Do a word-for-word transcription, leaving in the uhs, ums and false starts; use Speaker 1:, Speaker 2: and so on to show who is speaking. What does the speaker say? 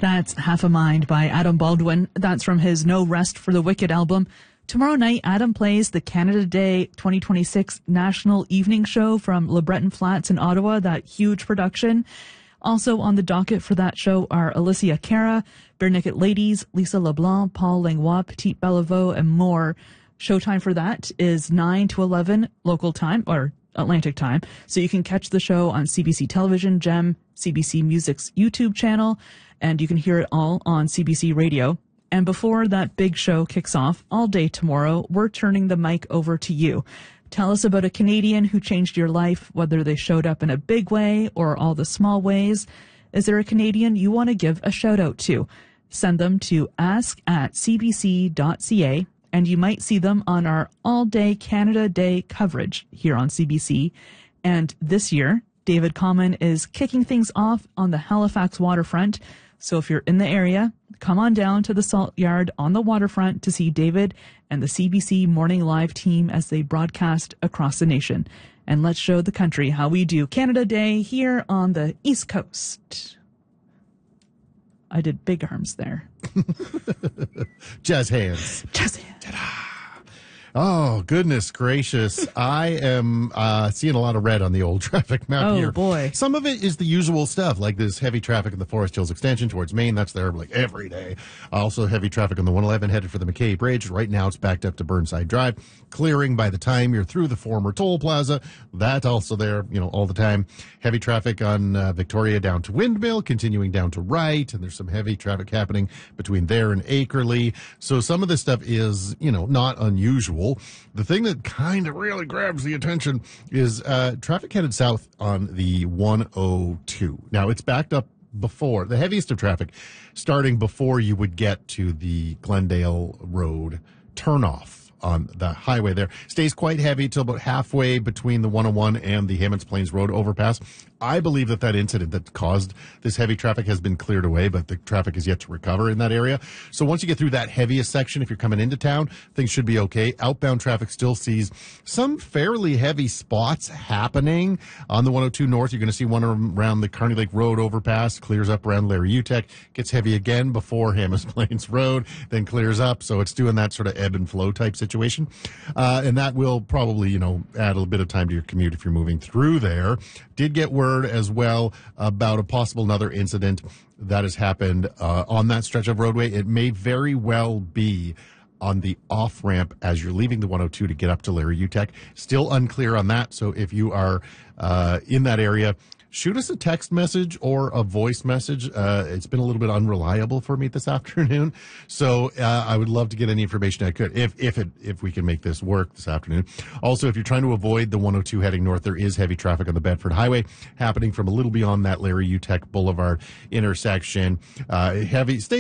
Speaker 1: That's Half a Mind by Adam Baldwin. That's from his No Rest for the Wicked album. Tomorrow night, Adam plays the Canada Day twenty twenty-six National Evening Show from Le Breton Flats in Ottawa, that huge production. Also on the docket for that show are Alicia Cara, Bernicket Ladies, Lisa LeBlanc, Paul Langlois, Petite Bellevaux, and more. Showtime for that is nine to eleven local time, or Atlantic time. So you can catch the show on C B C Television, Gem, C B C Music's YouTube channel, and you can hear it all on C B C Radio. And before that big show kicks off all day tomorrow, we're turning the mic over to you. Tell us about a Canadian who changed your life, whether they showed up in a big way or all the small ways. Is there a Canadian you want to give a shout out to? Send them to ask at c b c dot c a, and you might see them on our all-day Canada Day coverage here on C B C. And this year, David Common is kicking things off on the Halifax waterfront. So if you're in the area, come on down to the Salt Yard on the waterfront to see David and the C B C Morning Live team as they broadcast across the nation. And let's show the country how we do Canada Day here on the East Coast. I did big arms there.
Speaker 2: Jazz hands.
Speaker 1: Jazz hands.
Speaker 2: Ta-da. Oh, goodness gracious. I am uh, seeing a lot of red on the old traffic map
Speaker 1: Oh,
Speaker 2: here.
Speaker 1: boy.
Speaker 2: Some of it is the usual stuff, like this heavy traffic in the Forest Hills Extension towards Maine. That's there like every day. Also heavy traffic on the one eleven headed for the McKay Bridge. Right now it's backed up to Burnside Drive. Clearing by the time you're through the former toll plaza. That's also there, you know, all the time. Heavy traffic on uh, Victoria down to Windmill, continuing down to Wright. And there's some heavy traffic happening between there and Akerley. So some of this stuff is, you know, not unusual. The thing that kind of really grabs the attention is uh, traffic headed south on the one oh two. Now, it's backed up before, the heaviest of traffic, starting before you would get to the Glendale Road turnoff on the highway there. Stays quite heavy till about halfway between the one oh one and the Hammonds Plains Road overpass. I believe that that incident that caused this heavy traffic has been cleared away, but the traffic is yet to recover in that area. So once you get through that heaviest section, if you're coming into town, things should be okay. Outbound traffic still sees some fairly heavy spots happening on the one oh two North. You're going to see one around the Kearney Lake Road overpass, clears up around Larry Utek, gets heavy again before Hammonds Plains Road, then clears up. So it's doing that sort of ebb and flow type situation. Uh, and that will probably, you know, add a little bit of time to your commute if you're moving through there. Did get word as well about a possible another incident that has happened uh, on that stretch of roadway. It may very well be on the off-ramp as you're leaving the one oh two to get up to Larry Utek. Still unclear on that. So if you are uh, in that area, shoot us a text message or a voice message. Uh, it's been a little bit unreliable for me this afternoon. So uh, I would love to get any information I could if if it if we can make this work this afternoon. Also, if you're trying to avoid the one oh two heading north, there is heavy traffic on the Bedford Highway happening from a little beyond that Larry Utek Boulevard intersection. Uh, heavy stay